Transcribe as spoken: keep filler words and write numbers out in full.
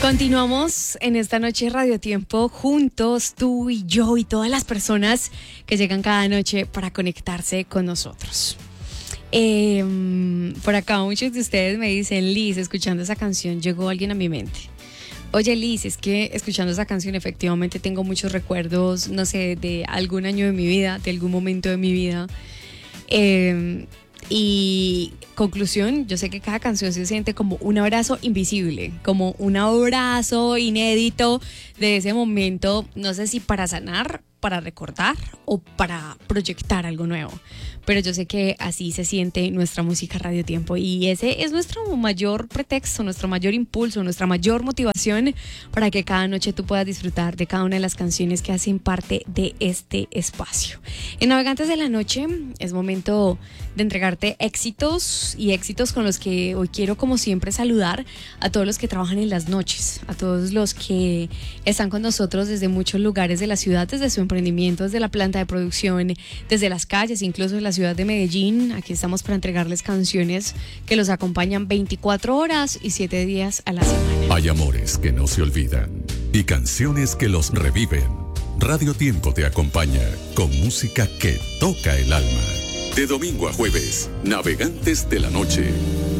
Continuamos en esta noche de Radio Tiempo juntos, tú y yo y todas las personas que llegan cada noche para conectarse con nosotros. Eh, por acá muchos de ustedes me dicen, Liz, escuchando esa canción llegó alguien a mi mente. Oye, Liz, es que escuchando esa canción efectivamente tengo muchos recuerdos, no sé, de algún año de mi vida, de algún momento de mi vida. Eh, y conclusión, yo sé que cada canción se siente como un abrazo invisible, como un abrazo inédito de ese momento, no sé si para sanar, para recordar o para proyectar algo nuevo. Pero yo sé que así se siente nuestra música Radio Tiempo y ese es nuestro mayor pretexto, nuestro mayor impulso, nuestra mayor motivación para que cada noche tú puedas disfrutar de cada una de las canciones que hacen parte de este espacio. En Navegantes de la Noche es momento de entregarte éxitos y éxitos con los que hoy quiero, como siempre, saludar a todos los que trabajan en las noches, a todos los que están con nosotros desde muchos lugares de la ciudad, desde su emprendimiento, desde la planta de producción, desde las calles, incluso de la ciudad de Medellín. Aquí estamos para entregarles canciones que los acompañan veinticuatro horas y siete días a la semana. Hay amores que no se olvidan y canciones que los reviven. Radio Tiempo te acompaña con música que toca el alma. De domingo a jueves, Navegantes de la Noche.